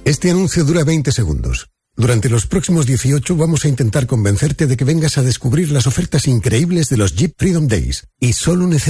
Este anuncio dura 20 segundos. Durante los próximos 18 vamos a intentar convencerte de que vengas a descubrir las ofertas increíbles de los Jeep Freedom Days. Y solo necesitas